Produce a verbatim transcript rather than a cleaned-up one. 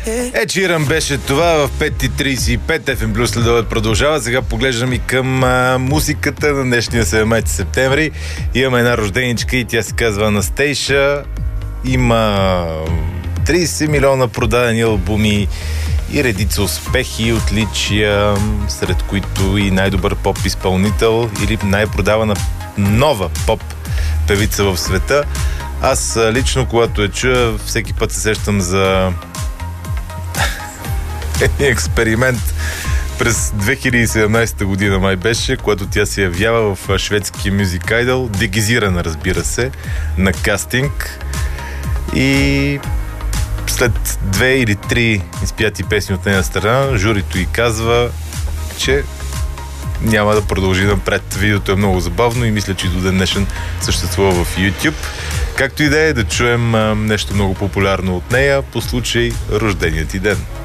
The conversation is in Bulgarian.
Ед Ширан беше това в пет и трийсет и пет. еф ем Плюс следоват продължава. Сега поглеждам и към а, музиката на днешния седемнайсети септември. Имаме една рожденичка и тя се казва Анастейша. Има трийсет милиона продадени албуми и редица успехи и отличия, сред които и най-добър поп изпълнител или най-продавана нова поп певица в света. Аз лично, когато я чуя, всеки път се сещам за експеримент през две хиляди и седемнайсета година май беше, когато тя се явява в шведски Music Idol, дегизирана, разбира се, на кастинг, и след две или три изпяти песни от нея страна, журито й казва, че няма да продължи напред. Видеото е много забавно и мисля, че до ден днешен съществува в YouTube. Както и да е, да чуем нещо много популярно от нея по случай рождения ти ден.